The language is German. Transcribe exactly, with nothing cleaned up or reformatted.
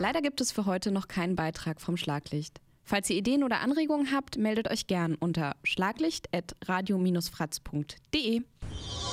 Leider gibt es für heute noch keinen Beitrag vom Schlaglicht. Falls ihr Ideen oder Anregungen habt, meldet euch gern unter schlaglicht at radio dash fratz punkt de.